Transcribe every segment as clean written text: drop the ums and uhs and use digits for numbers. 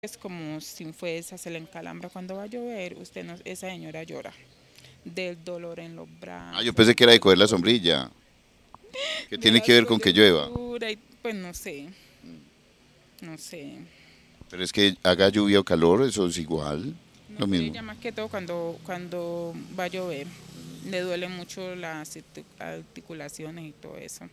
Es como si fuese, se le encalambra cuando va a llover, usted no, esa señora llora del dolor en los Ah, yo brazos, pensé que era de coger la dolor sombrilla, que de tiene las que ver con que llueva. coyunturas, y pues no sé, no sé, Pero es que haga lluvia o calor, eso es igual, no lo sé, mismo. ella más que todo cuando va a llover, le duele mucho las articulaciones y todo eso.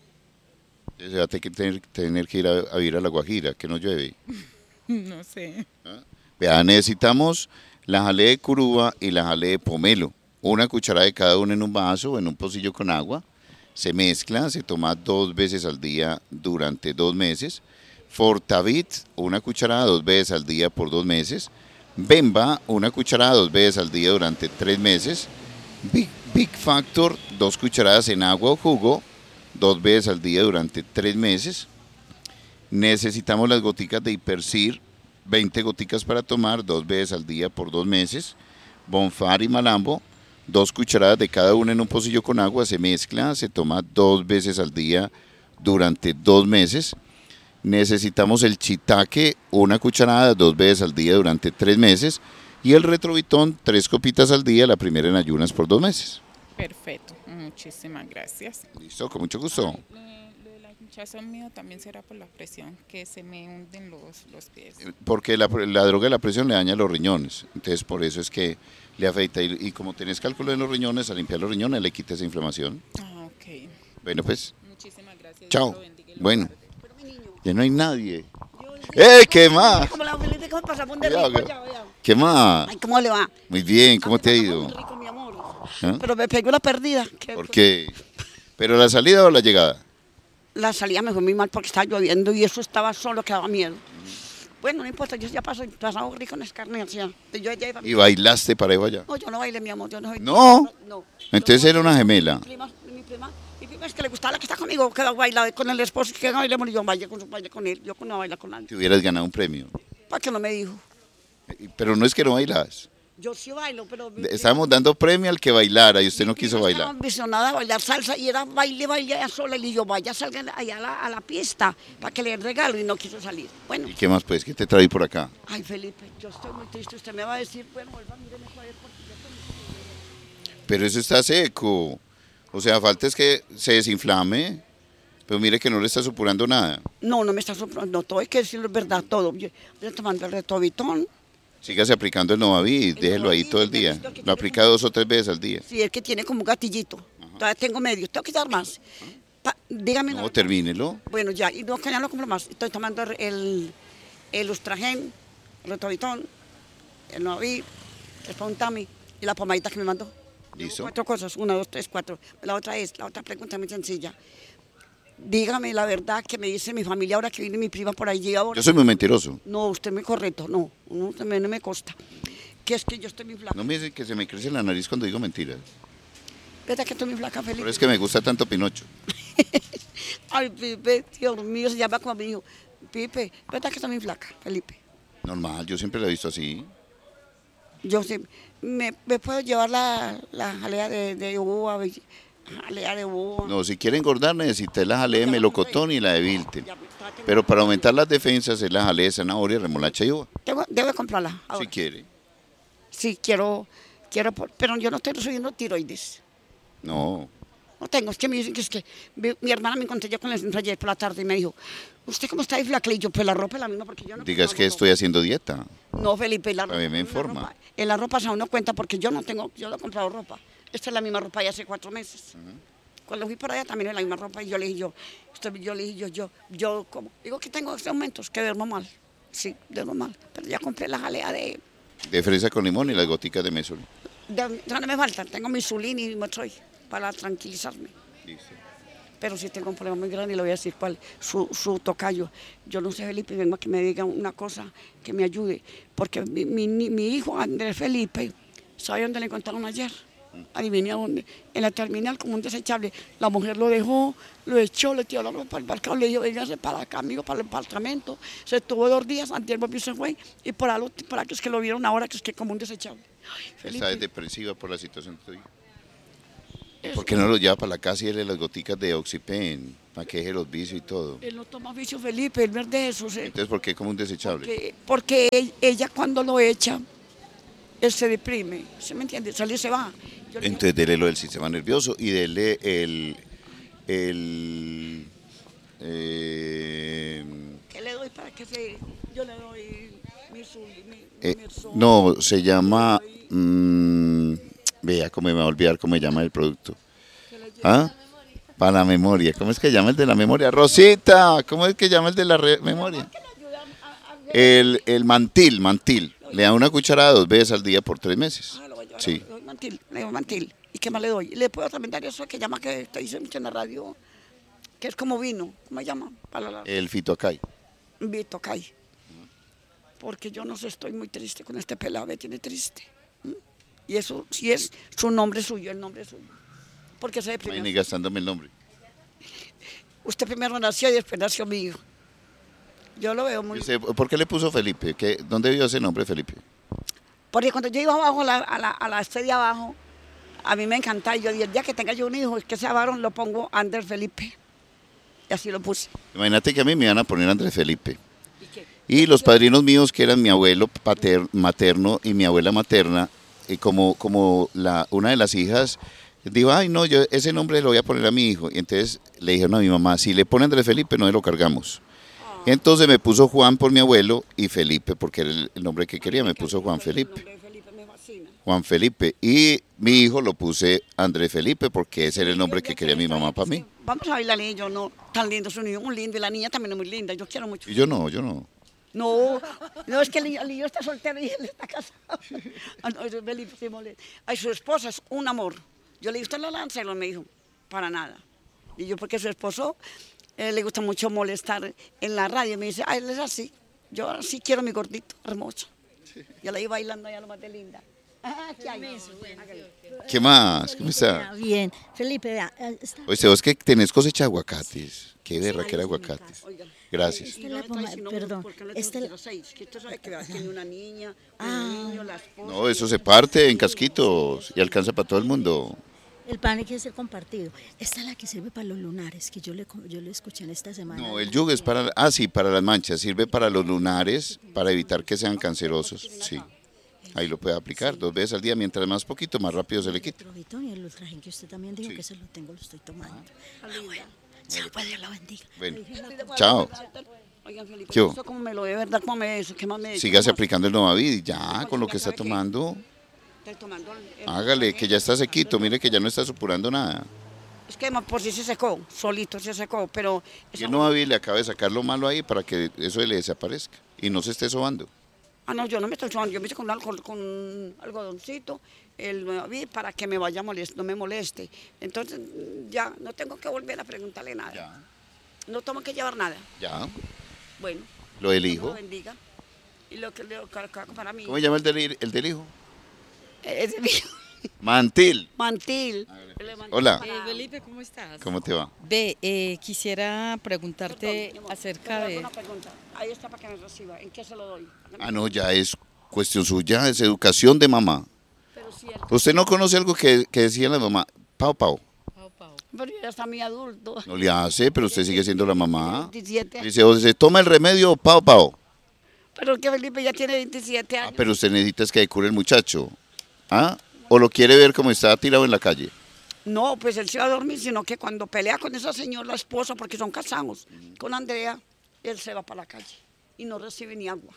Se va a tener que ir a vivir a La Guajira, que no llueve. No sé, ¿Ah? Vea, necesitamos la jalea de curuba y la jalea de pomelo. Una cucharada de cada uno en un vaso o en un pocillo con agua. Se mezcla, se toma 2 veces al día durante 2 meses. Fortavit, una cucharada 2 veces al día por 2 meses. Bemba, una cucharada 2 veces al día durante 3 meses. Big Factor, 2 cucharadas en agua o jugo, 2 veces al día durante 3 meses. Necesitamos las goticas de Hipercir, 20 goticas para tomar 2 veces al día por 2 meses. Bonfar y Malambo, 2 cucharadas de cada una en un pocillo con agua, se mezcla, se toma 2 veces al día durante 2 meses. Necesitamos el chitaque, una cucharada 2 veces al día durante 3 meses. Y el retrovitón, 3 copitas al día, la primera en ayunas por 2 meses. perfecto, muchísimas gracias. Listo, con mucho gusto. Ay, lo de la hinchazón mío también será por la presión, que se me hunden los pies. Porque la droga de la presión le daña los riñones. Entonces, por eso es que le afecta. Y como tenés cálculo en los riñones, al limpiar los riñones le quita esa inflamación. Ah, ok. Bueno, pues, Muchísimas gracias, Dios chao. lo bendiga y lo Bueno, guarde. Pero mi niño, ya no hay nadie. yo ¡Eh, qué más! ¿cómo le va, Felipe? ¿Cómo pasa? ¿Dónde Cuidado, rico allá, vea? ¿qué más? Ay, ¿cómo le va? Muy bien, Ah, ¿cómo me te ha pasa muy ido? rico, mi amor. ¿Ah? Pero me pegó la perdida. ¿Por qué? ¿Pero la salida o la llegada? La salida me fue muy mal porque estaba lloviendo y eso estaba solo, que daba miedo. Bueno, no importa, yo ya paso, pasado rico en escarnio, o sea, yo ya iba. ¿Y bailaste para ir allá? No, yo no bailé, mi amor, yo no soy. No. No. Yo Entonces era una gemela. mi prima es que le gustaba la que está conmigo, que baila con el esposo, que bailemos y yo baile con él, yo no baila con nadie. Te hubieras ganado un premio. ¿Para qué no me dijo? Pero no es que no bailas. Yo sí bailo, pero Estábamos dando premio al que bailara y usted mi no quiso prima estaba bailar. ambicionada a bailar salsa y era baile ella sola. Y yo, vaya, salga allá a la pista para que le den regalo y no quiso salir. Bueno, ¿Y qué más pues? ¿Qué te traí por acá? ay, Felipe, yo estoy muy triste. Usted me va a decir, bueno, vuelva, míreme a ver porque yo Pero eso está seco. O sea, falta es que se desinflame. Pero mire que no le está supurando nada. no me está soplando, no, todo hay que decirlo es verdad, todo. Yo estoy tomando el retrovitón. Sígase aplicando el Novavid, El déjelo ahí Novavid, todo el el que día. necesito, el que Lo tiene aplica como, 2 o 3 veces al día. sí, el que tiene como un gatillito. Todavía tengo medio, tengo que dar más. Dígame la No, verdad. termínelo. Bueno, ya, y no, que ya no compro más. Estoy tomando el Ustragen, el retrovitón, el Novavid, el Pontami y la pomadita que me mandó. Llevo Listo. 4 cosas, 1, 2, 3, 4. La otra pregunta muy sencilla. Dígame la verdad que me dice mi familia ahora que viene mi prima por allí Yo ahora. soy muy mentiroso. No, usted es muy correcto, no, usted no me consta. Que es que yo estoy muy flaca. No me dice que se me crece la nariz cuando digo mentiras. ¿Verdad que estoy muy flaca, Pero Felipe? es que me gusta tanto Pinocho. Ay, Pipe, Dios mío, se llama como mi hijo. Pipe, ¿verdad que estoy muy flaca, Felipe? Normal, yo siempre la he visto así. Yo sí, me puedo llevar la jalea de uva, jalea de uva. No, si quiere engordar necesita la jalea de Ya la compré. melocotón y la de Vilten. Ya, Pero para aumentar las defensas es la jalea de zanahoria, remolacha y uva. debo de comprarla Si ahora. quiere. Sí, pero yo no estoy recibiendo tiroides. No. No tengo, es que me dicen que mi hermana me encontré yo con el ayer por la tarde y me dijo, ¿usted cómo está ahí flaca? Y yo, pues la ropa es la misma porque yo no Digas que compro estoy haciendo dieta. ropa. No, Felipe, la A ropa. mí me informa. En la ropa aún no cuenta porque yo no he comprado ropa. Esta es la misma ropa de hace 4 meses. Cuando fui por allá también es la misma ropa y yo le dije como, digo que tengo estos aumentos, que duermo mal. Sí, duermo mal. Pero ya compré la jalea De fresa con limón y las goticas de mesol. no me faltan, tengo mi Sulín y mi Motroy para tranquilizarme. Listo. Pero sí tengo un problema muy grande y le voy a decir cuál, su tocayo. Yo no sé, Felipe, vengo a que me diga una cosa que me ayude, porque mi hijo Andrés Felipe, ¿sabe dónde le encontraron ayer? Adivine a dónde, en la terminal como un desechable. La mujer lo dejó, lo echó, le tiró la ropa al barcado, le dijo, véngase para acá, amigo, para el apartamento. Se estuvo 2 días, antes volvió y se fue, y por aquí es que lo vieron ahora, que es que como un desechable. Ay, Está Felipe, depresiva por la situación que estoy. ¿Por qué no lo lleva para la casa y él las goticas de Oxypen para que deje los vicios y todo? Él no toma vicio, Felipe, él no es de eso. Entonces, ¿por qué como un desechable? Porque ella cuando lo echa, él se deprime, ¿se me entiende? Sale y se va. Entonces, dele lo del sistema nervioso y dele ¿Qué le doy para que se...? Yo le doy mi no, se llama... vea, cómo me va a olvidar cómo se llama el producto. ¿Ah? Para la memoria. ¿Cómo es que llama el de la memoria? Rosita, ¿cómo es que llama el de la memoria? El mantil. Le da una cucharada 2 veces al día por 3 meses. Ah, lo voy a llevar, Sí. le doy mantil. ¿Y qué más le doy? Le puedo también dar eso que llama, que te dice mucho en la radio, que es como vino. ¿Cómo se llama? El fitoacay. Vito Cay. Porque yo no sé, estoy muy triste con este pelado, me tiene triste. ¿Mm? Y eso sí es su nombre suyo, el nombre suyo. Porque se deprimió. Ay, ni gastándome el nombre. Usted primero nació y después nació mi hijo. Yo lo veo muy... ¿Por qué le puso Felipe? ¿Dónde vio ese nombre, Felipe? Porque cuando yo iba abajo, a la estrella abajo, a mí me encantaba. Y yo dije, el día que tenga yo un hijo, es que sea varón, lo pongo Andrés Felipe. Y así lo puse. Imagínate que a mí me iban a poner Andrés Felipe. ¿Y qué? Y los padrinos míos, que eran mi abuelo materno y mi abuela materna, y como una de las hijas dijo, ay no, yo ese nombre lo voy a poner a mi hijo. Y entonces le dijeron a mi mamá, si le pone Andrés Felipe, no se lo cargamos. Y entonces me puso Juan por mi abuelo y Felipe, porque era el nombre que quería, me puso Juan Felipe. Juan Felipe. Y mi hijo lo puse Andrés Felipe, porque ese era el nombre que quería mi mamá para mí. Vamos a bailar, y yo no, tan lindo es un niño, muy lindo, y la niña también es muy linda, yo quiero mucho. Y yo no. No, es que el niño está soltero y él está casado. Ah, no, eso es Felipe, se molesta. Ay, su esposa es un amor. Yo le dije, ¿usted la lanza? Y él me dijo, para nada. Y yo, porque su esposo le gusta mucho molestar en la radio, y me dice, ay, él es así. Yo sí quiero mi gordito, hermoso. Yo la iba bailando allá lo más de linda. Ah, ¿qué hay? ¿Qué más? ¿Cómo está? Bien, Felipe, vea, Oye, vos que tenés cosecha de aguacates. Qué berra que era aguacates. Gracias. Y no le trae sino perdón, porque le tengo que dar 6. Que usted sabe que tiene una niña, un niño, la esposa. No, eso se parte en casquitos y alcanza para todo el mundo. el pan hay que ser compartido. Esta es la que sirve para los lunares, que yo le escuché en esta semana. No, el yugo es para, sí, para las manchas, sirve para los lunares, para evitar que sean cancerosos, sí. Ahí lo puede aplicar 2 veces al día, mientras más poquito, más rápido se le quita. Y el ultragen que usted también dijo que se lo tengo, lo estoy tomando. Bueno, chao, pues Dios la bendiga. Bueno, chao. Oigan, Felipe, ¿Qué hubo? eso como me lo de verdad, como me eso, ¿qué más me Sígase aplicando el Novavid y ya, con lo que está tomando, Estoy tomando hágale, que ya está sequito, mire que ya no está supurando nada. Es que por sí se secó, solito se secó, pero... Y el Novavid le acaba de sacar lo malo ahí para que eso le desaparezca y no se esté sobando. Ah, no, yo no me estoy sobando, yo me hice con un algodoncito, para que me vaya no me moleste. Entonces, ya, no tengo que volver a preguntarle nada. Ya. No tengo que llevar nada. Ya, Bueno. lo del Dios hijo. lo bendiga. Y lo que para mí... ¿Cómo se llama el del hijo? Es de mi Mantil. mantil. Hola, Felipe, ¿cómo estás? ¿cómo te va? Ve, quisiera preguntarte Perdón, mi amor, acerca le hago de... una pregunta. Ahí está para que me reciba. ¿En qué se lo doy? Ah, no, ya es cuestión suya, es educación de mamá. Pero si él... ¿Usted no conoce algo que decía la mamá? Pau, pau. Pero ya está mi adulto. No le hace, pero usted sigue siendo la mamá. 27 años. Dice, o se toma el remedio, pau, pau. Pero que Felipe ya tiene 27 Ah, años. pero usted necesita es que cure el muchacho. ¿Ah? ¿O lo quiere ver como está tirado en la calle? No, pues él se va a dormir, sino que cuando pelea con esa señora, la esposa, porque son casados, con Andrea, él se va para la calle y no recibe ni agua.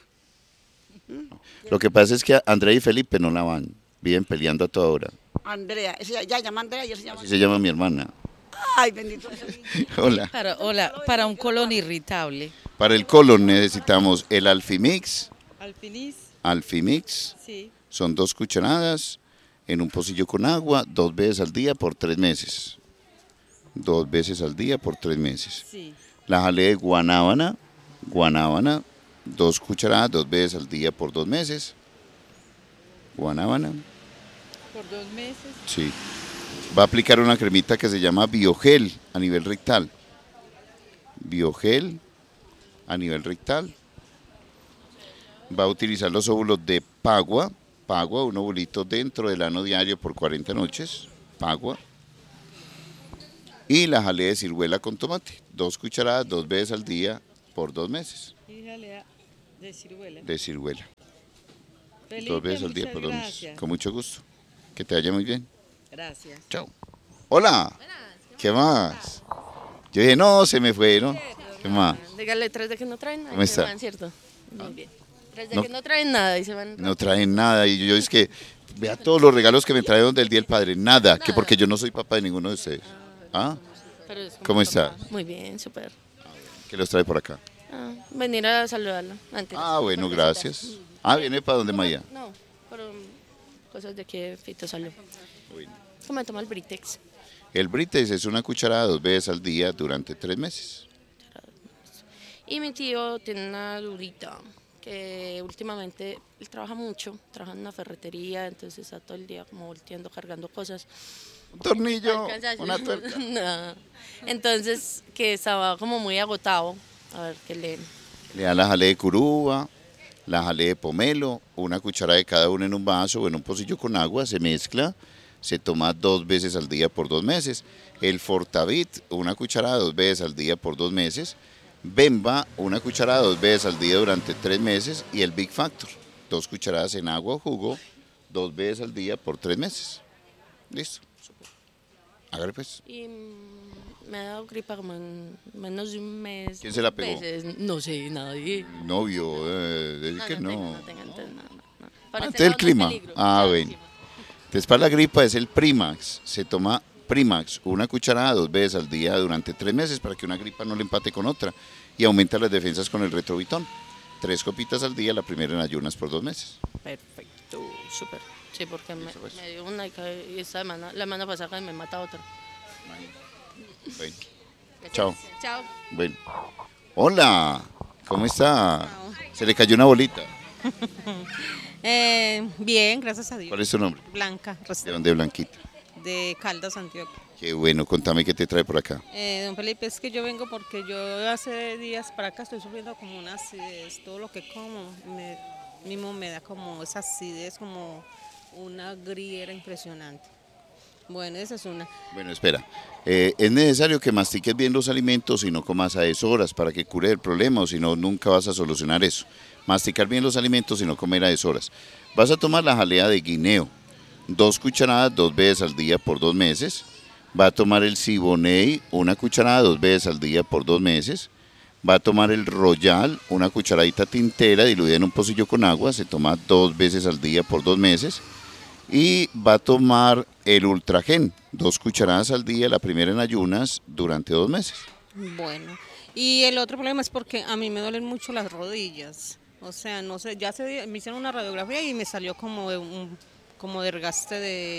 Lo que pasa es que Andrea y Felipe no la van. Viven peleando a toda hora. Andrea, ella ya llama Andrea y ella se llama... Así se llama mi hermana. Ay, bendito sea Dios. Hola. Para un colon irritable. Para el colon necesitamos el Alfimix. Alfimix. Sí. Son 2 cucharadas en un pocillo con agua, 2 veces al día por 3 meses. 2 veces al día por 3 meses. Sí. La jalea de guanábana, 2 cucharadas, 2 veces al día por 2 meses. Guanábana, ¿Por 2 meses? sí. Va a aplicar una cremita que se llama Biogel a nivel rectal. Biogel a nivel rectal. Va a utilizar los óvulos de Pagua, un ovulito dentro del ano diario por 40 noches, Pagua. Y la jalea de ciruela con tomate, 2 cucharadas 2 veces al día por 2 meses Y jalea de ciruela. de ciruela. Felipe, 2 veces al día muchas por 2 meses. gracias. Con mucho gusto. Que te vaya muy bien. Gracias. Chao. Hola. ¿Qué más? Yo dije, no, se me fue, ¿no? ¿Qué más? Dígale 3 de que no traen nada. ¿Cómo y se está? van, ¿cierto? Muy bien. 3 de No. que no traen nada y se van. No traen nada. Y yo es que, vea todos los regalos que me trajeron del Día del Padre. Nada, que porque yo no soy papá de ninguno de ustedes. ¿Ah? Pero es como ¿Cómo está? papá. Muy bien, súper. ¿Qué los trae por acá? Venir a saludarlo. Antes. Ah, bueno, gracias. Ah, ¿viene para donde Maya? No, pero cosas de aquí de Fito Salud. ¿Cómo me toma el Britex? El Britex es una cucharada 2 veces al día durante 3 meses. Y mi tío tiene una dudita, que últimamente él trabaja mucho, trabaja en una ferretería, entonces está todo el día como volteando, cargando cosas. Un tornillo, Alcanza- una tuerca. No. Entonces, que estaba como muy agotado. A ver, qué le... Le da la jalea de curuba, la jalea de pomelo, una cucharada de cada uno en un vaso o en un pocillo con agua, se mezcla, se toma 2 veces al día por 2 meses. El Fortavit, una cucharada 2 veces al día por 2 meses. Bemba, una cucharada 2 veces al día durante 3 meses. Y el Big Factor, 2 cucharadas en agua o jugo, 2 veces al día por 3 meses. Listo. Hágale pues. Y me ha dado gripa como en menos de un mes. ¿Quién se la 2 pegó? meses. No sé, nadie. Novio, decir que no. No tengo, entonces, no. Por ese Antes lado del no hay clima. peligro. Ah, Ya, bueno. sí. Entonces para la gripa es el Primax. Se toma Primax, una cucharada 2 veces al día durante 3 meses para que una gripa no le empate con otra. Y aumenta las defensas con el Retrovitón. 3 copitas al día, la primera en ayunas por 2 meses. Perfecto, súper. Sí, porque Listo, pues. me dio una y esta semana, la semana pasada me mata otra. Bueno. Chao. Chao. Bueno. Hola, ¿cómo está? Se le cayó una bolita. Bien, gracias a Dios. ¿Cuál es su nombre? Blanca, ¿De dónde, Blanquita? de Caldas, Antioquia. Qué bueno, contame qué te trae por acá. Don Felipe, es que yo vengo porque yo hace días para acá estoy sufriendo como una acidez, todo lo que como mismo me da como esa acidez, como una griera impresionante. Bueno, esa es una. Bueno, espera. Es necesario que mastiques bien los alimentos y no comas a deshoras para que cure el problema, o si no, nunca vas a solucionar eso. Masticar bien los alimentos y no comer a deshoras. Vas a tomar la jalea de guineo, 2 cucharadas 2 veces al día por 2 meses. Va a tomar el Siboney, una cucharada 2 veces al día por 2 meses. Va a tomar el Royal, una cucharadita tintera diluida en un pocillo con agua, se toma 2 veces al día por 2 meses. Y va a tomar el Ultragen, 2 cucharadas al día, la primera en ayunas, durante 2 meses. Bueno, y el otro problema es porque a mí me duelen mucho las rodillas. O sea, no sé, me hicieron una radiografía y me salió como de como desgaste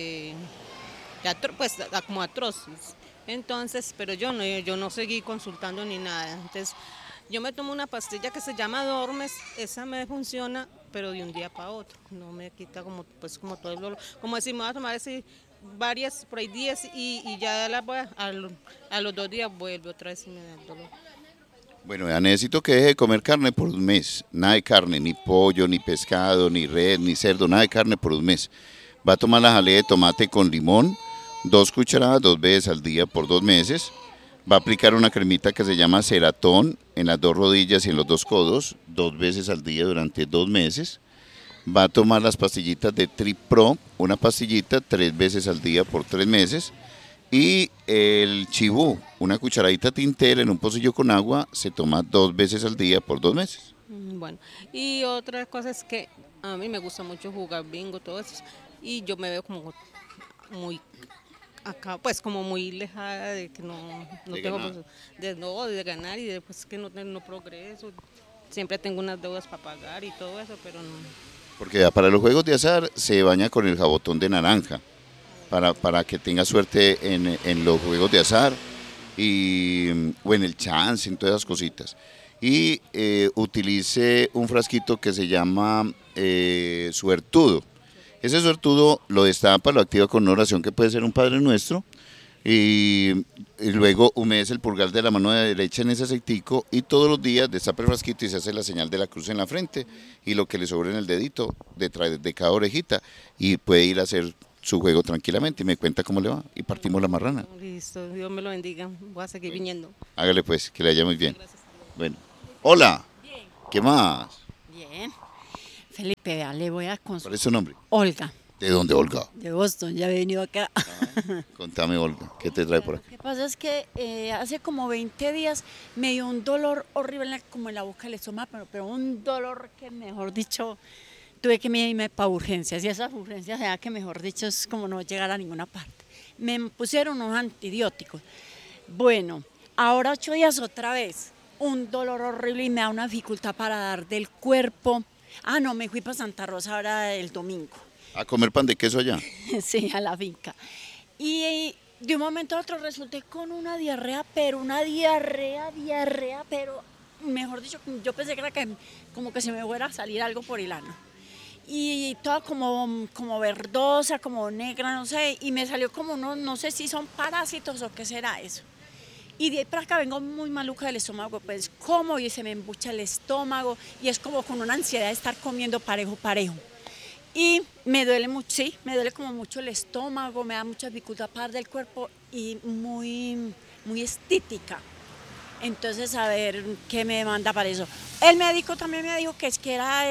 pues como artrosis. Entonces, pero yo no seguí consultando ni nada. Entonces, yo me tomo una pastilla que se llama Dormes, esa me funciona, pero de un día para otro. No me quita como todo el dolor. Como decir, me voy a tomar así varias, por ahí 10 y ya a los 2 días vuelve otra vez y me da el dolor. Bueno, ya necesito que deje de comer carne por 1 mes. Nada de carne, ni pollo, ni pescado, ni res, ni cerdo, nada de carne por 1 mes. Va a tomar la jalea de tomate con limón, 2 cucharadas 2 veces al día por 2 meses. Va a aplicar una cremita que se llama Ceratón en las 2 rodillas y en los 2 codos, 2 veces al día durante 2 meses. Va a tomar las pastillitas de Tripro, una pastillita 3 veces al día por 3 meses. Y el Chibú, una cucharadita tintera en un pocillo con agua, se toma 2 veces al día por 2 meses. Bueno, y otra cosa es que a mí me gusta mucho jugar bingo, todo eso, y yo me veo como muy acá, pues como muy lejana de que no De tengo ganar. de ganar y después que no progreso. Siempre tengo unas deudas para pagar y todo eso, pero no. Porque ya para los juegos de azar se baña con el jabotón de naranja, para que tenga suerte en los juegos de azar o en el chance, en todas esas cositas. Y utilice un frasquito que se llama suertudo. Ese suertudo lo destapa, lo activa con una oración que puede ser un Padre Nuestro, y luego humedece el pulgar de la mano derecha en ese aceitico y todos los días destapa el frasquito y se hace la señal de la cruz en la frente y lo que le sobra en el dedito detrás de cada orejita, y puede ir a hacer su juego tranquilamente y me cuenta cómo le va y partimos la marrana. Listo, Dios me lo bendiga. Voy a seguir viniendo. Hágale pues, que le vaya muy bien. Bueno, hola, ¿qué más? Bien. Felipe, vea, le voy a ¿Cuál consultar. es su nombre? Olga, ¿De dónde, Olga? de Boston, ya he venido acá. Contame, Olga, ¿qué te trae por Lo aquí? que pasa es que hace como 20 días me dio un dolor horrible como en la boca del estómago, pero un dolor que, mejor dicho, tuve que irme para urgencias. Y esas urgencias, ya que, mejor dicho, es como no llegar a ninguna parte. Me pusieron unos antibióticos. Bueno, ahora 8 días otra vez. Un dolor horrible y me da una dificultad para dar del cuerpo. Ah, no, me fui para Santa Rosa ahora el domingo. ¿A comer pan de queso allá? Sí, a la finca. Y de un momento a otro resulté con una diarrea, pero una diarrea, pero mejor dicho, yo pensé que era que como que se me fuera a salir algo por el ano. Y toda como verdosa, como negra, no sé, y me salió como no sé si son parásitos o qué será eso. Y de ahí para acá vengo muy maluca del estómago, pues como y se me embucha el estómago y es como con una ansiedad de estar comiendo parejo. Y me duele mucho, sí, me duele como mucho el estómago, me da mucha dificultad para del cuerpo y muy estítica. Entonces, a ver qué me manda para eso. El médico también me dijo que es que era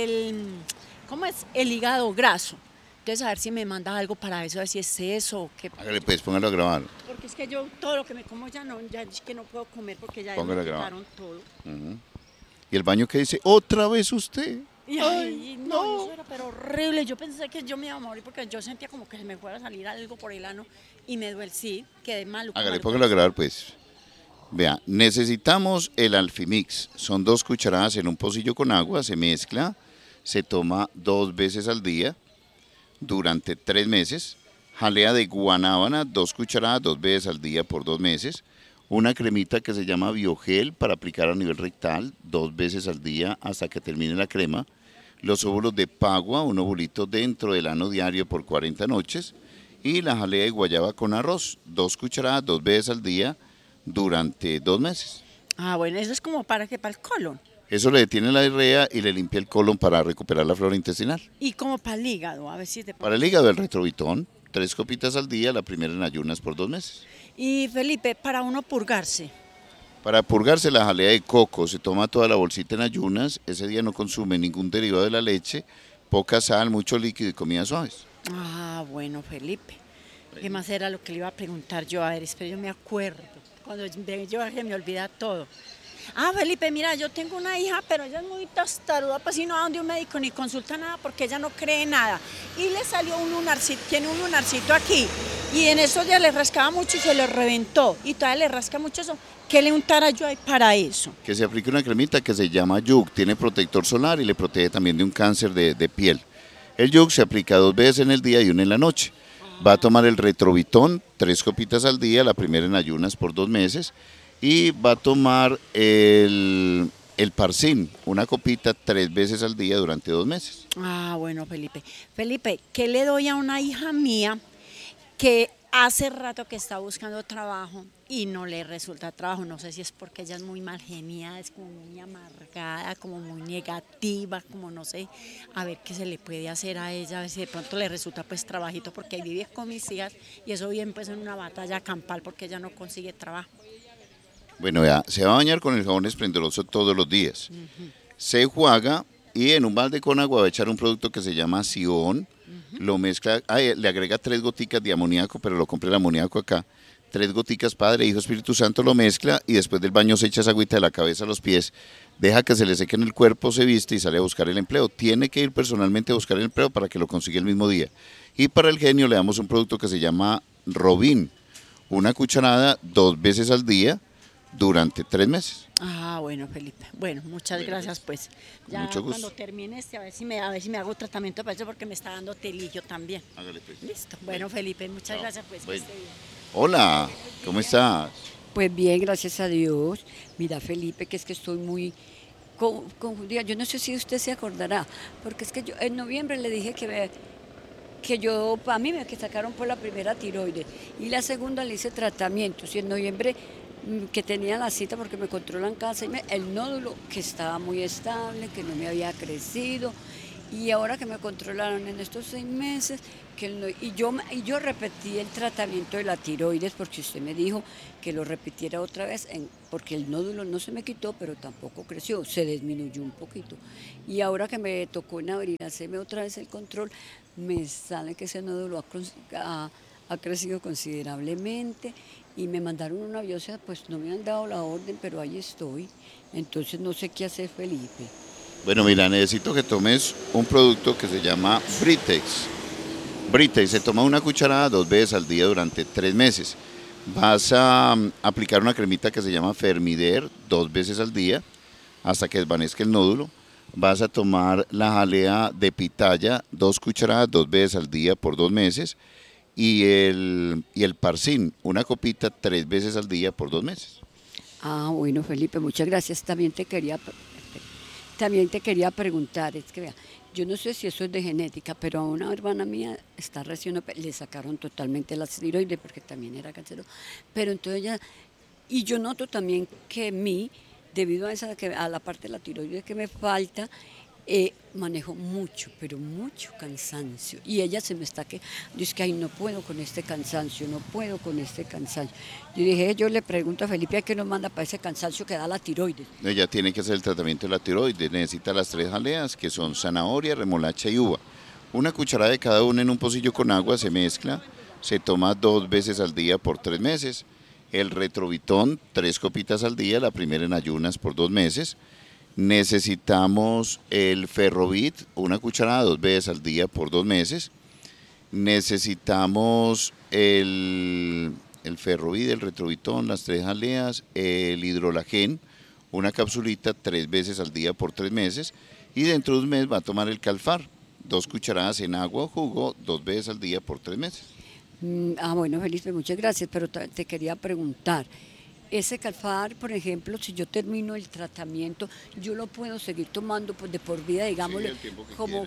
¿cómo es? El hígado graso. Entonces, a ver si me manda algo para eso, a ver si es eso o qué. Hágale pues, póngalo a grabar. Porque es que yo todo lo que me como ya es que no puedo comer porque ya me Póngalo a grabar. quitaron todo. Ujú. ¿Y el baño qué dice? ¿Otra vez usted? Y ay, no, eso era pero horrible. Yo pensé que yo me iba a morir porque yo sentía como que se me fuera a salir algo por el ano y me duele, sí, quedé maluco. Hágale, maluco. póngalo a grabar pues. Vea, necesitamos el Alfimix. Son 2 cucharadas en un pocillo con agua, se mezcla, se toma 2 veces al día durante 3 meses. Jalea de guanábana, 2 cucharadas 2 veces al día por 2 meses. Una cremita que se llama Biogel para aplicar a nivel rectal 2 veces al día hasta que termine la crema. Los óvulos de pagua, un ovulito dentro del ano diario por 40 noches. Y la jalea de guayaba con arroz, 2 cucharadas 2 veces al día durante 2 meses. Ah, bueno, eso es como para el colon Eso le detiene la diarrea y le limpia el colon para recuperar la flora intestinal. y como para el hígado, a ver si te Para el hígado, el retrovitón, 3 copitas al día, la primera en ayunas por 2 meses. Y Felipe, para uno purgarse. Para purgarse la jalea de coco, se toma toda la bolsita en ayunas, ese día no consume ningún derivado de la leche, poca sal, mucho líquido y comidas suaves. Ah, bueno, Felipe. ¿Qué más era lo que le iba a preguntar yo? A ver, espera, yo me acuerdo. Cuando yo se me olvida todo. Ah, Felipe, mira, yo tengo una hija, pero ella es muy tastaruda, pues si no va donde un médico ni consulta nada porque ella no cree nada. Y le salió un lunarcito, tiene un lunarcito aquí. Y en esos días le rascaba mucho y se le reventó. Y todavía le rasca mucho eso. ¿Qué le untara yo ahí para eso? Que se aplique una cremita que se llama Yug, tiene protector solar y le protege también de un cáncer de piel. El Yug se aplica 2 veces en el día y 1 en la noche. Va a tomar el retrovitón, 3 copitas al día, la primera en ayunas por 2 meses. Y va a tomar el Parsin, una copita 3 veces al día durante 2 meses. Ah, bueno, Felipe. Felipe, ¿qué le doy a una hija mía que hace rato que está buscando trabajo y no le resulta trabajo? No sé si es porque ella es muy mal geniada, es como muy amargada, como muy negativa, como no sé, a ver qué se le puede hacer a ella, a ver si de pronto le resulta pues trabajito, porque ahí vive con mis hijas y eso bien pues en una batalla campal porque ella no consigue trabajo. Bueno, vea, se va a bañar con el jabón esplendoroso todos los días. Se enjuaga y en un balde con agua va a echar un producto que se llama Sion. Lo mezcla, le agrega 3 goticas de amoníaco, pero lo compré el amoníaco acá. 3 goticas, Padre, Hijo, Espíritu Santo, lo mezcla y después del baño se echa esa agüita de la cabeza a los pies. Deja que se le seque en el cuerpo, se viste y sale a buscar el empleo. Tiene que ir personalmente a buscar el empleo para que lo consiga el mismo día. Y para el genio le damos un producto que se llama Robin. Una cucharada 2 veces al día durante 3 meses. Ah, bueno, Felipe. Bueno, muchas gracias, pues. Ya mucho gusto. cuando termine a ver si me hago tratamiento para eso porque me está dando telillo también. Hágale, pues. Listo. Bueno, Felipe, muchas gracias, pues. que Bueno. esté bien. Hola, ¿cómo estás? Pues bien, gracias a Dios. Mira, Felipe, que es que estoy muy confundida. Yo no sé si usted se acordará, porque es que yo en noviembre le dije que yo, para mí me que sacaron por la primera tiroides y la segunda le hice tratamientos y en noviembre que tenía la cita porque me controlan cada 6 meses, el nódulo que estaba muy estable, que no me había crecido Y ahora que me controlaron en estos 6 meses, y yo repetí el tratamiento de la tiroides porque usted me dijo que lo repitiera otra vez, porque el nódulo no se me quitó, pero tampoco creció, se disminuyó un poquito. Y ahora que me tocó en abril hacerme otra vez el control, me sale que ese nódulo ha crecido considerablemente y me mandaron una biopsia, pues no me han dado la orden, pero ahí estoy. Entonces no sé qué hacer, Felipe. Bueno, mira, necesito que tomes un producto que se llama Britex. Britex, se toma una cucharada 2 veces al día durante 3 meses. Vas a aplicar una cremita que se llama Fermider 2 veces al día hasta que desvanezca el nódulo. Vas a tomar la jalea de pitaya 2 cucharadas 2 veces al día por 2 meses. Y el Parsin, una copita 3 veces al día por 2 meses. Ah, bueno, Felipe, muchas gracias. También te quería preguntar, es que vea, yo no sé si eso es de genética, pero a una hermana mía está recién le sacaron totalmente la tiroides porque también era cáncer. Pero entonces y yo noto también que a mí, debido a la parte de la tiroides que me falta, manejo mucho, pero mucho cansancio. Y ella se me está dice que ay, no puedo con este cansancio, no puedo con este cansancio. Yo le pregunto a Felipe ¿a qué nos manda para ese cansancio que da la tiroides? Ella tiene que hacer el tratamiento de la tiroides, necesita las 3 jaleas que son zanahoria, remolacha y uva. Una cucharada de cada una en un pocillo con agua, se mezcla, se toma 2 veces al día por 3 meses. El retrovitón, 3 copitas al día, la primera en ayunas por 2 meses. Necesitamos el Ferrovit, una cucharada 2 veces al día por 2 meses. Necesitamos el Ferrovit, el Retrovitón, las 3 jaleas, el Hidrolagen, una capsulita 3 veces al día por 3 meses. Y dentro de un mes va a tomar el Calfar, 2 cucharadas en agua o jugo, 2 veces al día por 3 meses. Bueno, Felipe, muchas gracias, pero te quería preguntar. Ese Calfar, por ejemplo, si yo termino el tratamiento, yo lo puedo seguir tomando pues, de por vida, digámoslo, el tiempo que como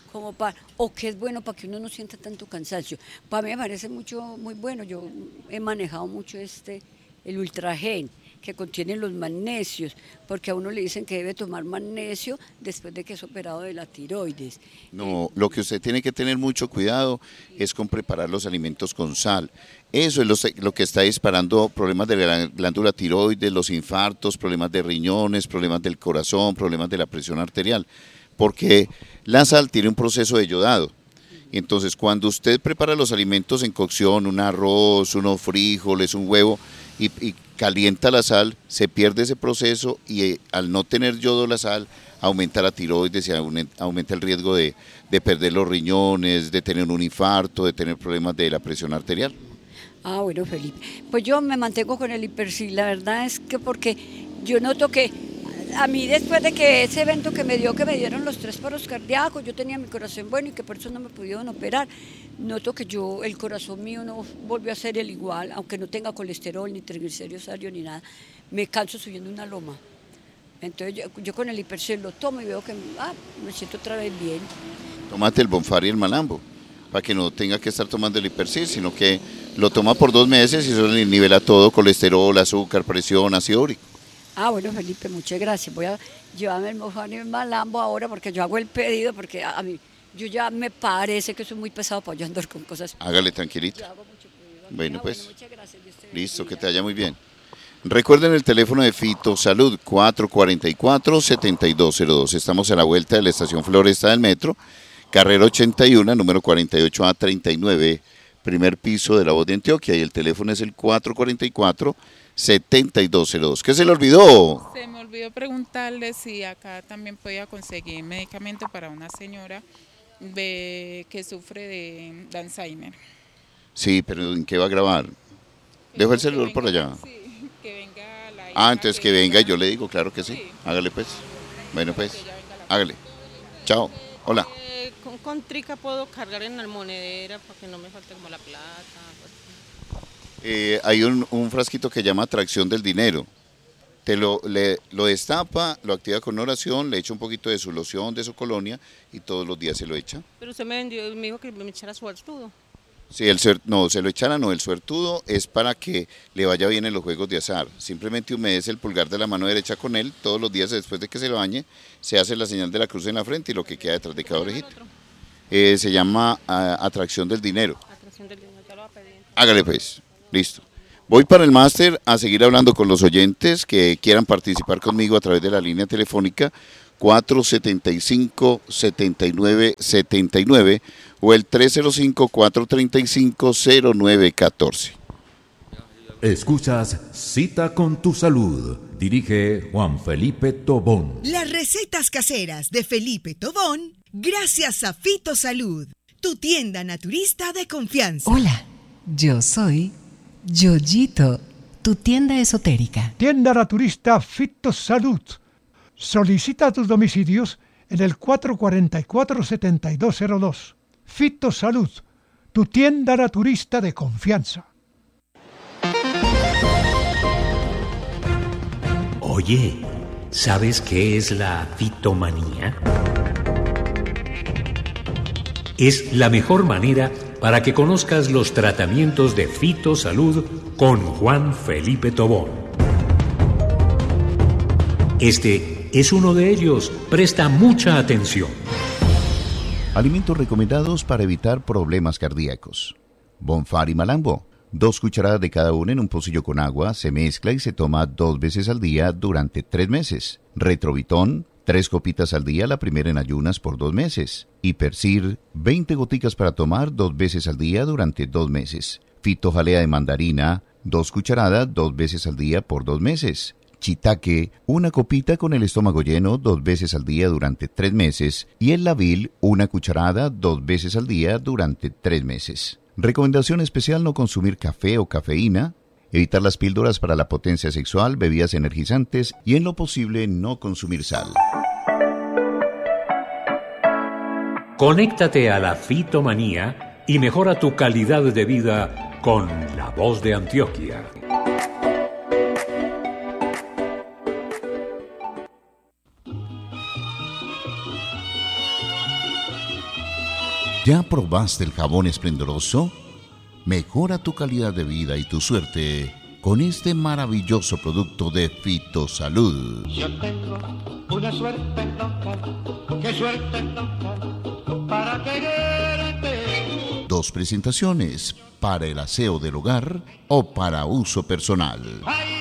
o que es bueno para que uno no sienta tanto cansancio. Para mí me parece muy bueno. Yo he manejado mucho el Ultragen, que contiene los magnesios, porque a uno le dicen que debe tomar magnesio después de que es operado de la tiroides. No, lo que usted tiene que tener mucho cuidado es con preparar los alimentos con sal. Eso es lo que está disparando problemas de la glándula tiroides, los infartos, problemas de riñones, problemas del corazón, problemas de la presión arterial, porque la sal tiene un proceso de yodado. Entonces, cuando usted prepara los alimentos en cocción, un arroz, unos frijoles, un huevo, y calienta la sal, se pierde ese proceso y al no tener yodo la sal, aumenta la tiroides y aumenta el riesgo de perder los riñones, de tener un infarto, de tener problemas de la presión arterial. Ah, bueno, Felipe. Pues yo me mantengo con el Hipersil. La verdad es que porque yo noto que a mí después de que ese evento que me dieron los 3 paros cardíacos, yo tenía mi corazón bueno y que por eso no me pudieron operar. Noto que el corazón mío no volvió a ser el igual, aunque no tenga colesterol, ni triglicéridos altos, ni nada. Me canso subiendo una loma. Entonces yo con el Hipersil lo tomo y veo que me siento otra vez bien. Tómate el Bonfar y el Malambo, para que no tenga que estar tomando el Hipersil, sino que lo toma por 2 meses y eso le nivela todo, colesterol, azúcar, presión, ácido úrico. Bueno, Felipe, muchas gracias. Voy a llevarme el Bonfar y el Malambo ahora porque yo hago el pedido, porque a mí yo ya me parece que soy muy pesado para yo andar con cosas. Hágale tranquilito. Yo hago mucho pedido. Bueno, pues, muchas gracias. Dios te listo, bendiga. que te vaya muy bien. Recuerden el teléfono de Fito Salud, 444-7202. Estamos a la vuelta de la estación Floresta del Metro, carrera 81, número 48A39, primer piso de La Voz de Antioquia, y el teléfono es el 444-7202. ¿Qué se le olvidó? Se me olvidó preguntarle si acá también podía conseguir medicamento para una señora que sufre de Alzheimer. Sí, pero ¿en qué va a grabar? Dejo el celular por allá. Sí, que venga la hija Entonces que de venga y ella. yo le digo, claro que sí. Sí. Hágale pues. Bueno pues, Que ella venga a la hágale. Chao. Hola. Con trica puedo cargar en la monedera para que no me falte como la plata. Pues. Hay un frasquito que llama Atracción del Dinero. Lo destapa, lo activa con oración, le echa un poquito de su loción, de su colonia y todos los días se lo echa. Pero usted me dijo que me echara suertudo. Sí, no, se lo echan no, el suertudo es para que le vaya bien en los juegos de azar. Simplemente humedece el pulgar de la mano derecha con él, todos los días después de que se lo bañe, se hace la señal de la cruz en la frente y lo que queda detrás de cada orejita. Se llama atracción del dinero. Atracción del dinero, ya lo va a pedir. Hágale pues, listo. Voy para el máster a seguir hablando con los oyentes que quieran participar conmigo a través de la línea telefónica 475-7979 o el 305-435-0914. Escuchas Cita con tu Salud. Dirige Juan Felipe Tobón. Las recetas caseras de Felipe Tobón, gracias a Fito Salud, tu tienda naturista de confianza. Hola, yo soy Yoyito, tu tienda esotérica. Tienda naturista Fito Salud. Solicita tus domicilios en el 444-7202. Fito Salud, tu tienda naturista de confianza. Oye, ¿sabes qué es la fitomanía? Es la mejor manera para que conozcas los tratamientos de Fitosalud con Juan Felipe Tobón. Este es uno de ellos. Presta mucha atención. Alimentos recomendados para evitar problemas cardíacos. Bonfar y Malambo. 2 cucharadas de cada una en un pocillo con agua, se mezcla y se toma 2 veces al día durante 3 meses. Retrovitón, 3 copitas al día, la primera en ayunas por 2 meses. Hipercir, 20 goticas para tomar 2 veces al día durante 2 meses. Fitojalea de mandarina, 2 cucharadas 2 veces al día por 2 meses. Chitaque, 1 copita con el estómago lleno 2 veces al día durante 3 meses. Y el Lavil, 1 cucharada 2 veces al día durante 3 meses. Recomendación especial: no consumir café o cafeína, evitar las píldoras para la potencia sexual, bebidas energizantes y en lo posible no consumir sal. Conéctate a la fitomanía y mejora tu calidad de vida con La Voz de Antioquia. ¿Ya probaste el jabón esplendoroso? Mejora tu calidad de vida y tu suerte con este maravilloso producto de Fitosalud. Yo tengo una suerte loca, qué suerte loca, para quererte. 2 presentaciones, para el aseo del hogar o para uso personal. Ay,